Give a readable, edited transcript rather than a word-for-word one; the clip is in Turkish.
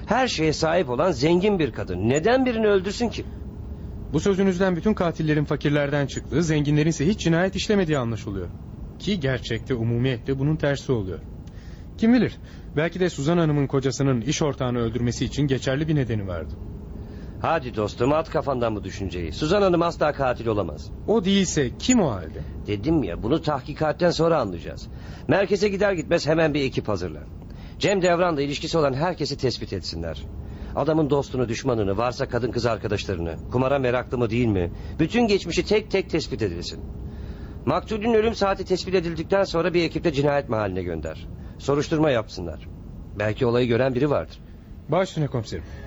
Her şeye sahip olan zengin bir kadın. Neden birini öldürsün ki? Bu sözünüzden bütün katillerin fakirlerden çıktığı, zenginlerin ise hiç cinayet işlemediği anlaşılıyor. Ki gerçekte umumiyetle bunun tersi oluyor. Kim bilir, belki de Suzan Hanım'ın kocasının iş ortağını öldürmesi için geçerli bir nedeni vardı. Hadi dostum, at kafandan bu düşünceyi. Suzan Hanım asla katil olamaz. O değilse kim o halde? Dedim ya, bunu tahkikatten sonra anlayacağız. Merkeze gider gitmez hemen bir ekip hazırla. Cem Devran'la ilişkisi olan herkesi tespit etsinler. Adamın dostunu, düşmanını, varsa kadın kız arkadaşlarını, kumara meraklı mı değil mi? Bütün geçmişi tek tek tespit edilsin. Maktulün ölüm saati tespit edildikten sonra bir ekiple cinayet mahalline gönder. Soruşturma yapsınlar. Belki olayı gören biri vardır. Baş üstüne komiserim.